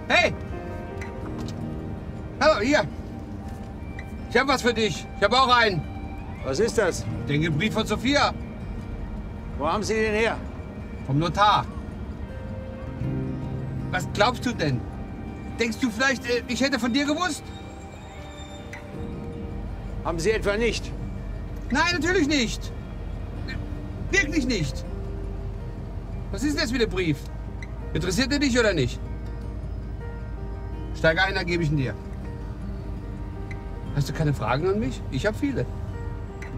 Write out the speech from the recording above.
Hey! Hallo, hier. Ich habe was für dich. Ich habe auch einen. Was ist das? Den Brief von Sophia. Wo haben Sie den her? Vom Notar. Was glaubst du denn? Denkst du vielleicht, ich hätte von dir gewusst? Haben Sie etwa nicht? Nein, natürlich nicht. Wirklich nicht. Was ist denn das mit dem Brief? Interessiert er dich oder nicht? Steig ein, dann gebe ich ihn dir. Hast du keine Fragen an mich? Ich habe viele.